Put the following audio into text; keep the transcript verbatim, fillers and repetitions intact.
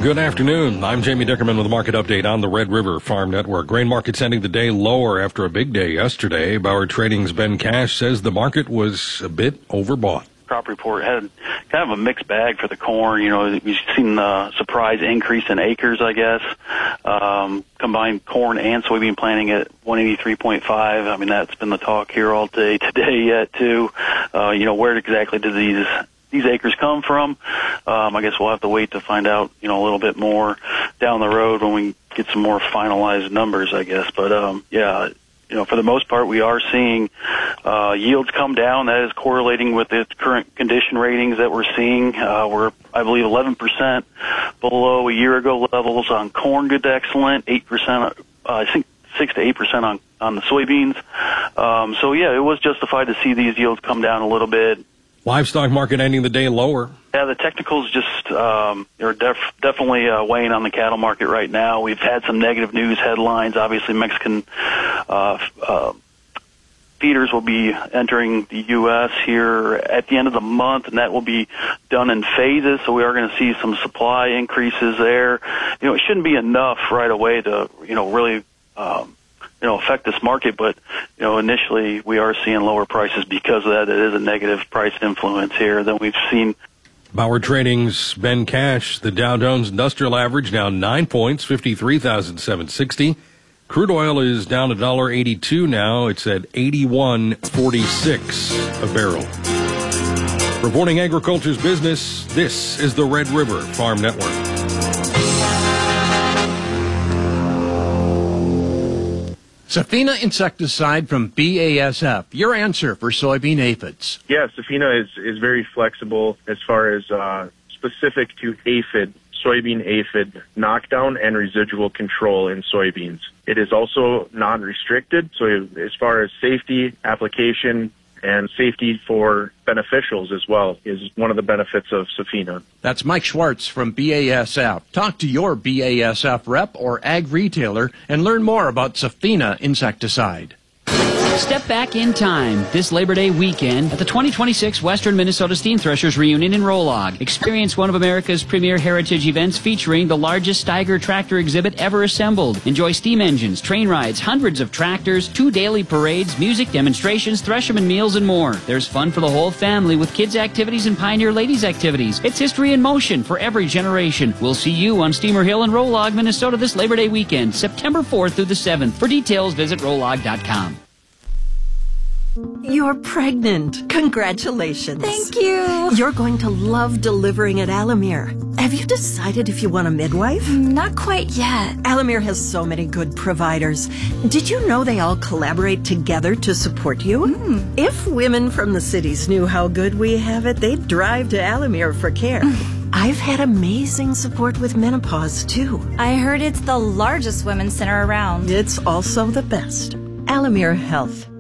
Good afternoon. I'm Jamie Dickerman with a market update on the Red River Farm Network. Grain markets ending the day lower after a big day yesterday. Bauer Trading's Ben Cash says the market was a bit overbought. Crop report had kind of a mixed bag for the corn. You know, we've seen the surprise increase in acres, I guess. Um, combined corn and soybean planting at one eighty-three point five. I mean, that's been the talk here all day today yet, too. Uh, you know, where exactly did these these acres come from? Um, I guess we'll have to wait to find out, you know, a little bit more down the road when we get some more finalized numbers, I guess. But, um, yeah, you know, for the most part, we are seeing uh, yields come down. That is correlating with the current condition ratings that we're seeing. Uh, we're, I believe, eleven percent below a year ago levels on corn, good to excellent, eight percent, uh, I think six to eight percent on, on the soybeans. Um, so, yeah, it was justified to see these yields come down a little bit. Livestock market ending the day lower. Yeah, the technicals just um, are def- definitely uh, weighing on the cattle market right now. We've had some negative news headlines. Obviously, Mexican uh, uh, feeders will be entering the U S here at the end of the month, and that will be done in phases. So we are going to see some supply increases there. You know, it shouldn't be enough right away to, you know, really um, you know, affect this market, but, you know, initially we are seeing lower prices because of that. It is a negative price influence here than we've seen. Bauer Trading's Ben Cash, the Dow Jones Industrial Average down nine points, fifty-three thousand seven hundred sixty. Crude oil is down one dollar eighty-two now. It's at eighty-one forty-six a barrel. Reporting agriculture's business, this is the Red River Farm Network. Safina insecticide from B A S F, your answer for soybean aphids. Yeah, Safina is, is very flexible as far as uh, specific to aphid, soybean aphid knockdown and residual control in soybeans. It is also non-restricted, so as far as safety, application, and safety for beneficials as well is one of the benefits of Safina. That's Mike Schwartz from B A S F. Talk to your B A S F rep or ag retailer and learn more about Safina insecticide. Step back in time this Labor Day weekend at the twenty twenty-six Western Minnesota Steam Threshers Reunion in Rolog. Experience one of America's premier heritage events featuring the largest Steiger tractor exhibit ever assembled. Enjoy steam engines, train rides, hundreds of tractors, two daily parades, music, demonstrations, thresherman meals, and more. There's fun for the whole family with kids' activities and Pioneer Ladies activities. It's history in motion for every generation. We'll see you on Steamer Hill in Rolog, Minnesota this Labor Day weekend, September fourth through the seventh. For details, visit rolog dot com. You're pregnant. Congratulations. Thank you. You're going to love delivering at Alamere. Have you decided if you want a midwife? Not quite yet. Alamere has so many good providers. Did you know they all collaborate together to support you? Mm. If women from the cities knew how good we have it, they'd drive to Alamere for care. I've had amazing support with menopause, too. I heard it's the largest women's center around. It's also the best. Alamere Health.